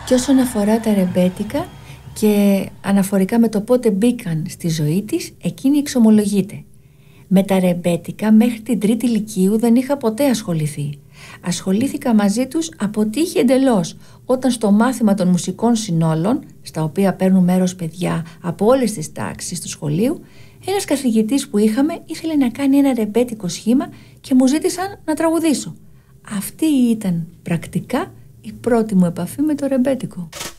Και όσον αφορά τα ρεμπέτικα και αναφορικά με το πότε μπήκαν στη ζωή της, εκείνη εξομολογείται. Με τα ρεμπέτικα μέχρι την τρίτη λυκείου δεν είχα ποτέ ασχοληθεί. Ασχολήθηκα μαζί τους από τύχη εντελώς, όταν στο μάθημα των μουσικών συνόλων, στα οποία παίρνουν μέρος παιδιά από όλες τις τάξεις του σχολείου, ένας καθηγητής που είχαμε ήθελε να κάνει ένα ρεμπέτικο σχήμα και μου ζήτησαν να τραγουδήσω. Αυτή ήταν πρακτικά η πρώτη μου επαφή με το ρεμπέτικο.